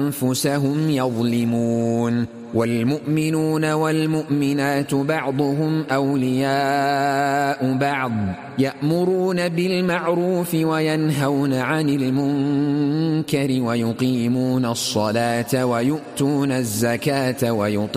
أنفسهم يظلمون. والمؤمنون والمؤمنات بعضهم أولياء بعض يأمرون بالمعروف وينهون عن المنكر ويقيمون الصلاة ويؤتون الزكاة